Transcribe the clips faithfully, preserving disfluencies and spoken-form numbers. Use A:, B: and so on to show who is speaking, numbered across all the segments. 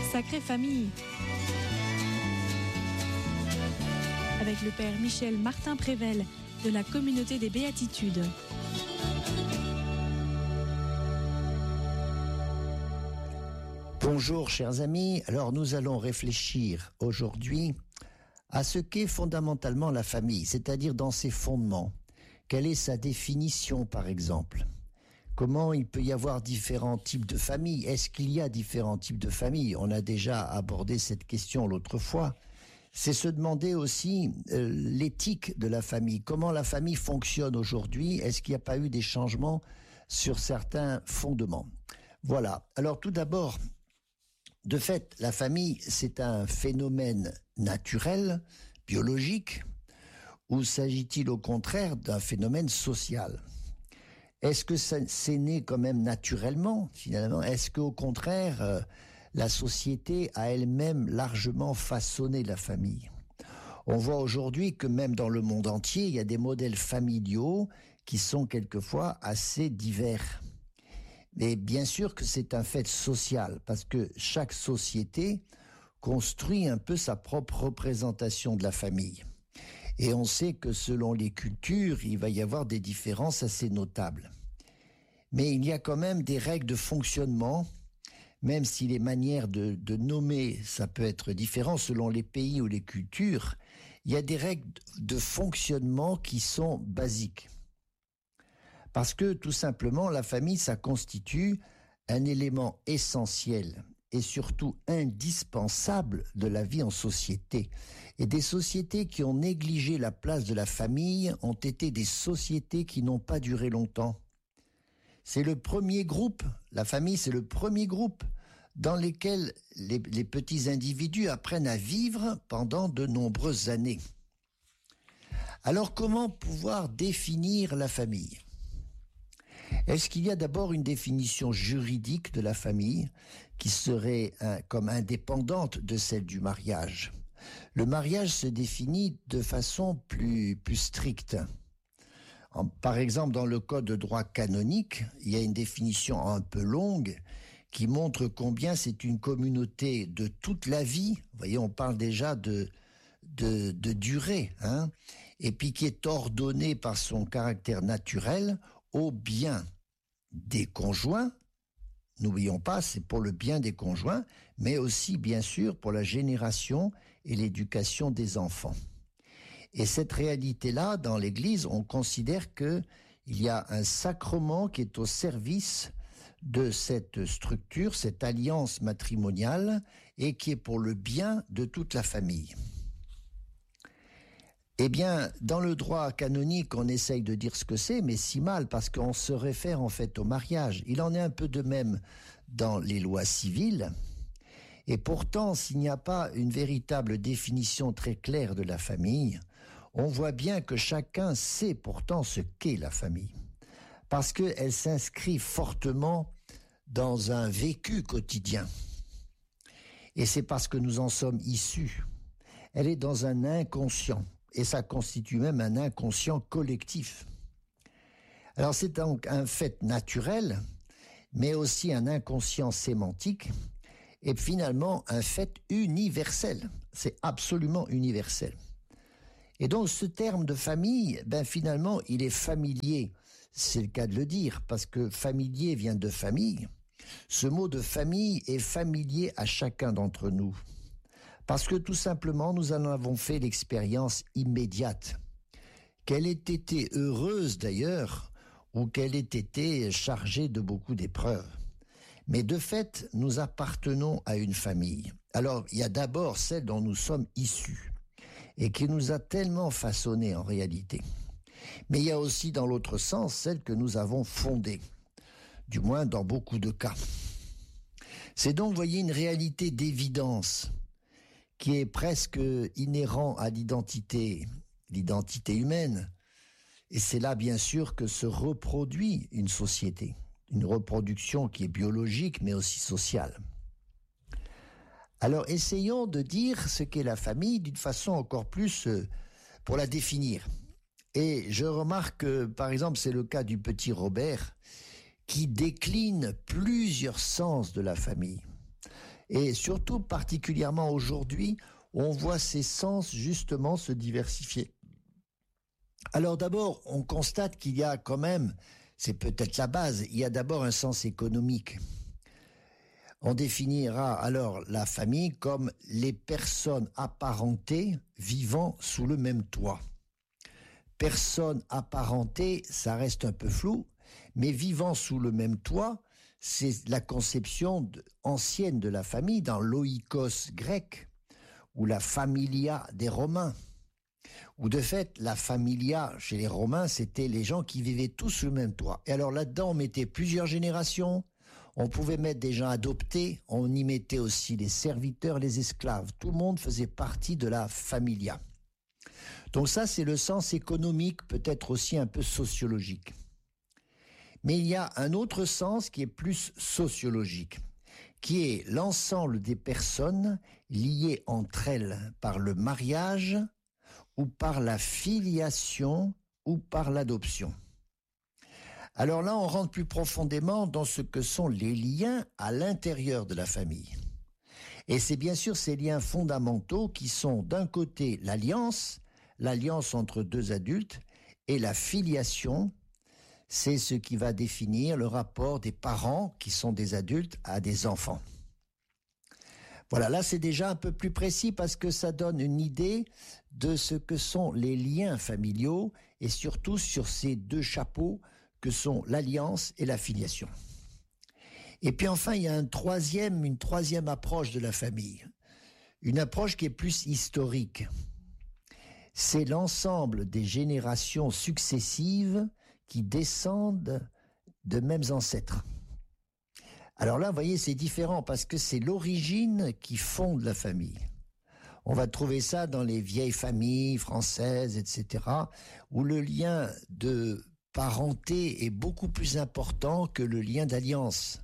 A: Sacrée Famille. Avec le père Michel Martin Prével de la Communauté des Béatitudes.
B: Bonjour chers amis, alors nous allons réfléchir aujourd'hui à ce qu'est fondamentalement la famille, c'est-à-dire dans ses fondements. Quelle est sa définition par exemple ? Comment il peut y avoir différents types de familles ? Est-ce qu'il y a différents types de familles ? On a déjà abordé cette question l'autre fois. C'est se demander aussi euh, l'éthique de la famille. Comment la famille fonctionne aujourd'hui ? Est-ce qu'il n'y a pas eu des changements sur certains fondements ? Voilà. Alors tout d'abord, de fait, la famille, c'est un phénomène naturel, biologique, ou s'agit-il au contraire d'un phénomène social ? Est-ce que ça, c'est né quand même naturellement, finalement ? Est-ce qu'au contraire, euh, la société a elle-même largement façonné la famille ? On voit aujourd'hui que même dans le monde entier, il y a des modèles familiaux qui sont quelquefois assez divers. Mais bien sûr que c'est un fait social, parce que chaque société construit un peu sa propre représentation de la famille. Et on sait que selon les cultures, il va y avoir des différences assez notables. Mais il y a quand même des règles de fonctionnement, même si les manières de, de nommer, ça peut être différent selon les pays ou les cultures, il y a des règles de fonctionnement qui sont basiques. Parce que tout simplement, la famille, ça constitue un élément essentiel et surtout indispensable de la vie en société. Et des sociétés qui ont négligé la place de la famille ont été des sociétés qui n'ont pas duré longtemps. C'est le premier groupe, la famille, c'est le premier groupe dans lequel les, les petits individus apprennent à vivre pendant de nombreuses années. Alors comment pouvoir définir la famille ? Est-ce qu'il y a d'abord une définition juridique de la famille qui serait hein, comme indépendante de celle du mariage ? Le mariage se définit de façon plus, plus stricte. En, par exemple, dans le code de droit canonique, il y a une définition un peu longue qui montre combien c'est une communauté de toute la vie. Vous voyez, on parle déjà de, de, de durée, hein, et puis qui est ordonnée par son caractère naturel au bien des conjoints, n'oublions pas, c'est pour le bien des conjoints, mais aussi, bien sûr, pour la génération et l'éducation des enfants. Et cette réalité-là, dans l'Église, on considère qu'il y a un sacrement qui est au service de cette structure, cette alliance matrimoniale, et qui est pour le bien de toute la famille. Eh bien, dans le droit canonique, on essaye de dire ce que c'est, mais si mal, parce qu'on se réfère en fait au mariage. Il en est un peu de même dans les lois civiles. Et pourtant, s'il n'y a pas une véritable définition très claire de la famille, on voit bien que chacun sait pourtant ce qu'est la famille. Parce qu'elle s'inscrit fortement dans un vécu quotidien. Et c'est parce que nous en sommes issus. Elle est dans un inconscient. Et ça constitue même un inconscient collectif. Alors c'est donc un fait naturel, mais aussi un inconscient sémantique, et finalement un fait universel. C'est absolument universel. Et donc ce terme de famille, ben finalement il est familier, c'est le cas de le dire, parce que familier vient de famille. Ce mot de famille est familier à chacun d'entre nous. Parce que tout simplement, nous en avons fait l'expérience immédiate. Qu'elle ait été heureuse d'ailleurs, ou qu'elle ait été chargée de beaucoup d'épreuves. Mais de fait, nous appartenons à une famille. Alors, il y a d'abord celle dont nous sommes issus, et qui nous a tellement façonnés en réalité. Mais il y a aussi dans l'autre sens celle que nous avons fondée, du moins dans beaucoup de cas. C'est donc, vous voyez, une réalité d'évidence, qui est presque inhérent à l'identité, l'identité humaine. Et c'est là, bien sûr, que se reproduit une société, une reproduction qui est biologique, mais aussi sociale. Alors, essayons de dire ce qu'est la famille d'une façon encore plus euh, pour la définir. Et je remarque que, par exemple, c'est le cas du petit Robert, qui décline plusieurs sens de la famille. Et surtout, particulièrement aujourd'hui, on voit ces sens justement se diversifier. Alors d'abord, on constate qu'il y a quand même, c'est peut-être la base, il y a d'abord un sens économique. On définira alors la famille comme les personnes apparentées vivant sous le même toit. Personnes apparentées, ça reste un peu flou, mais vivant sous le même toit, c'est la conception de, ancienne de la famille dans l'oikos grec ou la familia des Romains. Ou de fait, la familia chez les Romains, c'était les gens qui vivaient tous sous le même toit. Et alors là-dedans, on mettait plusieurs générations. On pouvait mettre des gens adoptés, on y mettait aussi les serviteurs, les esclaves. Tout le monde faisait partie de la familia. Donc ça, c'est le sens économique, peut-être aussi un peu sociologique. Mais il y a un autre sens qui est plus sociologique, qui est l'ensemble des personnes liées entre elles par le mariage ou par la filiation ou par l'adoption. Alors là, on rentre plus profondément dans ce que sont les liens à l'intérieur de la famille. Et c'est bien sûr ces liens fondamentaux qui sont d'un côté l'alliance, l'alliance entre deux adultes, et la filiation, c'est ce qui va définir le rapport des parents, qui sont des adultes, à des enfants. Voilà, là c'est déjà un peu plus précis parce que ça donne une idée de ce que sont les liens familiaux et surtout sur ces deux chapeaux que sont l'alliance et la filiation. Et puis enfin, il y a un troisième, une troisième approche de la famille, une approche qui est plus historique. C'est l'ensemble des générations successives qui descendent de mêmes ancêtres. Alors là, vous voyez, c'est différent parce que c'est l'origine qui fonde la famille. On va trouver ça dans les vieilles familles françaises, et cetera, où le lien de parenté est beaucoup plus important que le lien d'alliance.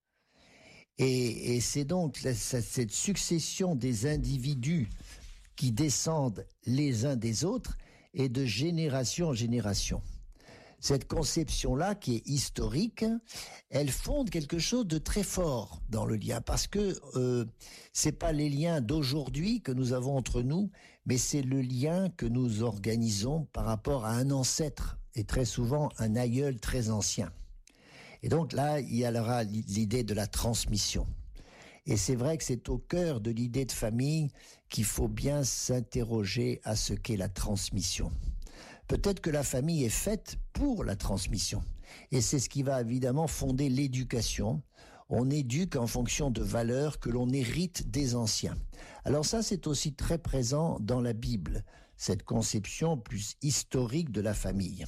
B: Et, et c'est donc la, cette succession des individus qui descendent les uns des autres et de génération en génération. Cette conception-là, qui est historique, elle fonde quelque chose de très fort dans le lien, parce que euh, c'est pas les liens d'aujourd'hui que nous avons entre nous, mais c'est le lien que nous organisons par rapport à un ancêtre, et très souvent un aïeul très ancien. Et donc là, il y aura l'idée de la transmission. Et c'est vrai que c'est au cœur de l'idée de famille qu'il faut bien s'interroger à ce qu'est la transmission. Peut-être que la famille est faite pour la transmission. Et c'est ce qui va évidemment fonder l'éducation. On éduque en fonction de valeurs que l'on hérite des anciens. Alors ça, c'est aussi très présent dans la Bible, cette conception plus historique de la famille.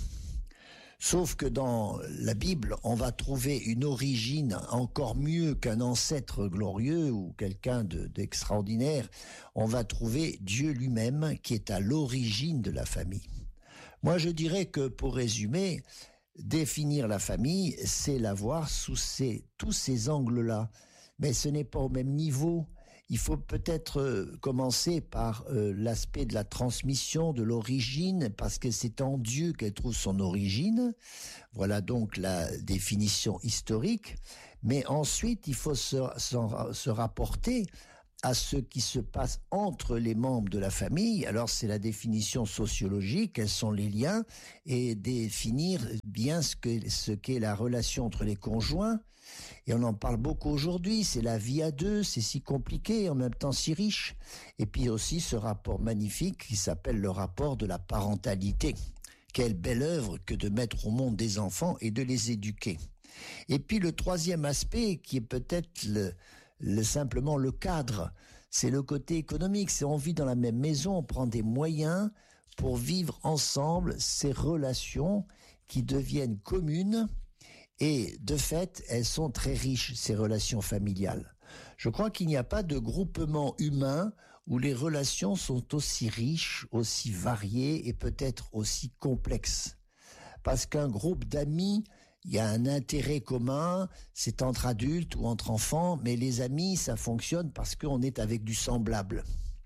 B: Sauf que dans la Bible, on va trouver une origine encore mieux qu'un ancêtre glorieux ou quelqu'un de, d'extraordinaire. On va trouver Dieu lui-même qui est à l'origine de la famille. Moi, je dirais que, pour résumer, définir la famille, c'est la voir sous ces, tous ces angles-là. Mais ce n'est pas au même niveau. Il faut peut-être commencer par euh, l'aspect de la transmission, de l'origine, parce que c'est en Dieu qu'elle trouve son origine. Voilà donc la définition historique. Mais ensuite, il faut se, se, se rapporter à ce qui se passe entre les membres de la famille. Alors c'est la définition sociologique, quels sont les liens, et définir bien ce que, ce qu'est la relation entre les conjoints. Et on en parle beaucoup aujourd'hui, c'est la vie à deux, c'est si compliqué, en même temps si riche. Et puis aussi ce rapport magnifique qui s'appelle le rapport de la parentalité. Quelle belle œuvre que de mettre au monde des enfants et de les éduquer. Et puis le troisième aspect qui est peut-être le Le, simplement le cadre, c'est le côté économique, c'est on vit dans la même maison, on prend des moyens pour vivre ensemble ces relations qui deviennent communes et de fait, elles sont très riches, ces relations familiales. Je crois qu'il n'y a pas de groupement humain où les relations sont aussi riches, aussi variées et peut-être aussi complexes. Parce qu'un groupe d'amis, il y a un intérêt commun, c'est entre adultes ou entre enfants, mais les amis, ça fonctionne parce qu'on est avec du semblable.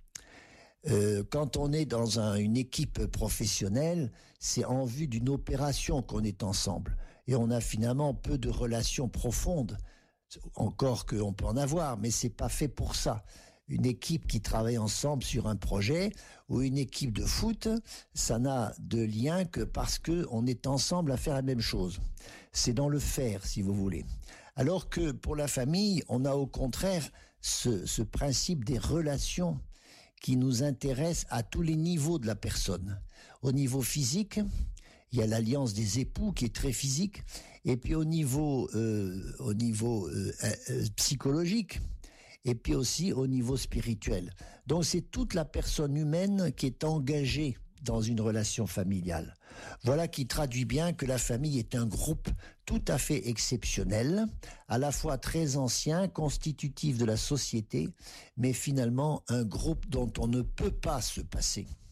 B: Euh, quand on est dans un, une équipe professionnelle, c'est en vue d'une opération qu'on est ensemble. Et on a finalement peu de relations profondes. Encore qu'on peut en avoir, mais c'est pas fait pour ça. Une équipe qui travaille ensemble sur un projet ou une équipe de foot, ça n'a de lien que parce qu'on est ensemble à faire la même chose. C'est dans le faire, si vous voulez. Alors que pour la famille, on a au contraire ce, ce principe des relations qui nous intéresse à tous les niveaux de la personne. Au niveau physique, il y a l'alliance des époux qui est très physique, et puis au niveau, euh, au niveau euh, euh, psychologique, et puis aussi au niveau spirituel. Donc c'est toute la personne humaine qui est engagée dans une relation familiale. Voilà qui traduit bien que la famille est un groupe tout à fait exceptionnel, à la fois très ancien, constitutif de la société, mais finalement un groupe dont on ne peut pas se passer.